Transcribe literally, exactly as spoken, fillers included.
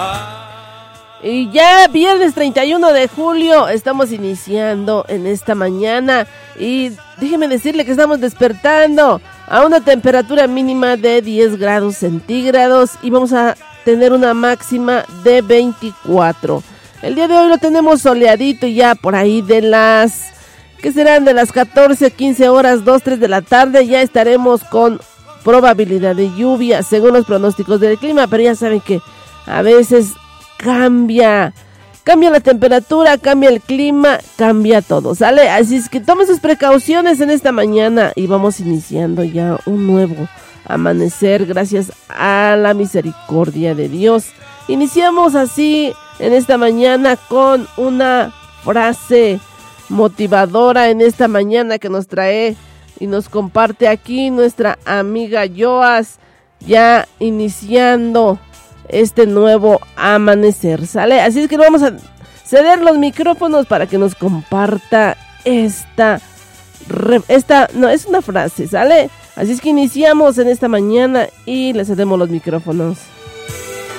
Y ya viernes treinta y uno de julio estamos iniciando en esta mañana y déjeme decirle que estamos despertando a una temperatura mínima de diez grados centígrados y vamos a tener una máxima de veinticuatro. El día de hoy lo tenemos soleadito y ya por ahí de las, ¿qué serán? De las catorce, quince horas, dos, tres de la tarde ya estaremos con probabilidad de lluvia según los pronósticos del clima, pero ya saben que a veces cambia, cambia la temperatura, cambia el clima, cambia todo, ¿sale? Así es que tomen sus precauciones en esta mañana y vamos iniciando ya un nuevo amanecer gracias a la misericordia de Dios. Iniciamos así en esta mañana con una frase motivadora en esta mañana que nos trae y nos comparte aquí nuestra amiga Joas, ya iniciando este nuevo amanecer, ¿sale? Así es que le vamos a ceder los micrófonos para que nos comparta esta, esta, no, es una frase, ¿sale? Así es que iniciamos en esta mañana y le cedemos los micrófonos.